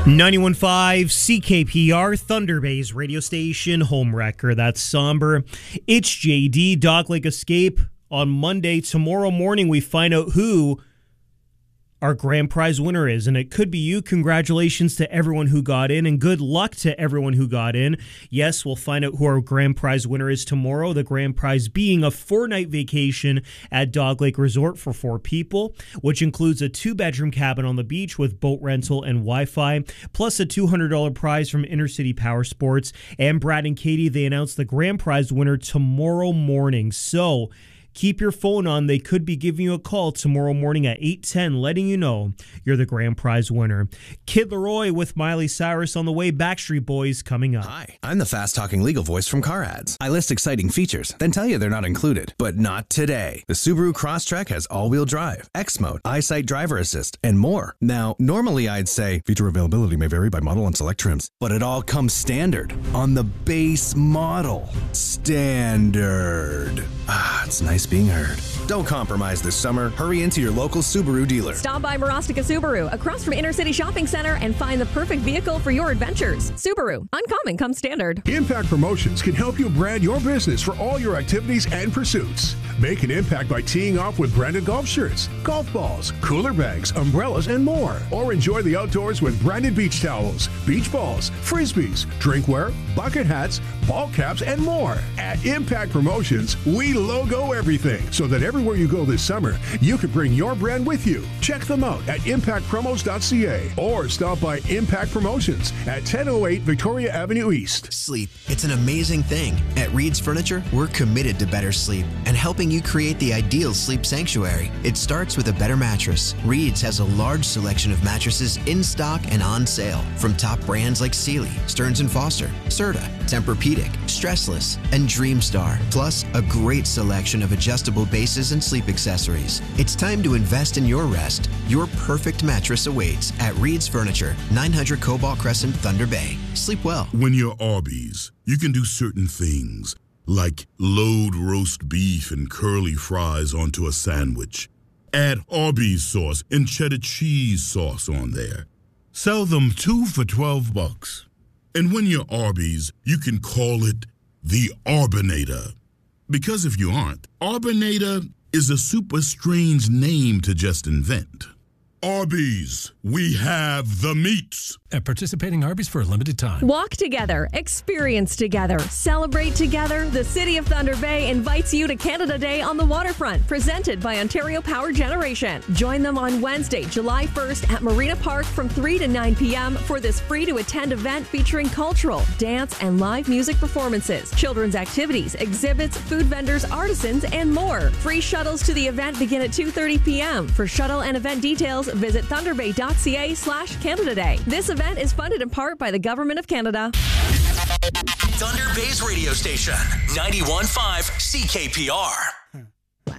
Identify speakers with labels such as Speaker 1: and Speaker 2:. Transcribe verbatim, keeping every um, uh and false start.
Speaker 1: ninety-one point five C K P R, Thunder Bay's radio station, home wrecker. That's somber. It's J D, Dog Lake Escape. On Monday, tomorrow morning, we find out who our grand prize winner is, and it could be you. Congratulations to everyone who got in, and good luck to everyone who got in. Yes, we'll find out who our grand prize winner is tomorrow, the grand prize being a four-night vacation at Dog Lake Resort for four people, which includes a two-bedroom cabin on the beach with boat rental and Wi-Fi, plus a two hundred dollars prize from Intercity Power Sports. And Brad and Katie, they announced the grand prize winner tomorrow morning. So keep your phone on. They could be giving you a call tomorrow morning at eight ten, letting you know you're the grand prize winner. Kid Leroy with Miley Cyrus on the way. Backstreet Boys coming up.
Speaker 2: Hi, I'm the fast-talking legal voice from Car Ads. I list exciting features, then tell you they're not included. But not today. The Subaru Crosstrek has all-wheel drive, X-Mode, EyeSight Driver Assist, and more. Now, normally I'd say feature availability may vary by model and select trims, but it all comes standard on the base model. Standard. Ah, it's nice being heard. Don't compromise this summer. Hurry into your local Subaru dealer.
Speaker 3: Stop by Marostica Subaru across from Intercity Shopping Center and find the perfect vehicle for your adventures. Subaru, uncommon comes standard.
Speaker 4: Impact Promotions can help you brand your business for all your activities and pursuits. Make an impact by teeing off with branded golf shirts, golf balls, cooler bags, umbrellas, and more. Or enjoy the outdoors with branded beach towels, beach balls, frisbees, drinkware, bucket hats, ball caps, and more. At Impact Promotions, we logo everything so that everywhere you go this summer, you can bring your brand with you. Check them out at impact promos dot c a or stop by Impact Promotions at ten oh eight Victoria Avenue East.
Speaker 5: Sleep. It's an amazing thing. At Reed's Furniture, we're committed to better sleep and helping you create the ideal sleep sanctuary. It starts with a better mattress. Reed's has a large selection of mattresses in stock and on sale from top brands like Sealy, Stearns and Foster, Serta, Tempur-Pedic, Stressless, and Dreamstar, plus a great selection of adjustable bases and sleep accessories. It's time to invest in your rest. Your perfect mattress awaits at Reed's Furniture, nine hundred Cobalt Crescent, Thunder Bay. Sleep well.
Speaker 6: When you're Arby's, you can do certain things, like load roast beef and curly fries onto a sandwich. Add Arby's sauce and cheddar cheese sauce on there. Sell them two for twelve bucks. And when you're Arby's, you can call it the Arbinator. Because if you aren't, Arbinator is a super strange name to just invent. Arby's, we have the meats.
Speaker 7: At participating Arby's for a limited time.
Speaker 3: Walk together, experience together, celebrate together. The City of Thunder Bay invites you to Canada Day on the waterfront, presented by Ontario Power Generation. Join them on Wednesday, July first at Marina Park from three to nine p.m. for this free-to-attend event featuring cultural, dance, and live music performances, children's activities, exhibits, food vendors, artisans, and more. Free shuttles to the event begin at two thirty p.m. For shuttle and event details, visit thunderbay dot c a slash Canada Day. This event is funded in part by the Government of Canada.
Speaker 2: Thunder Bay's radio station, ninety-one point five C K P R.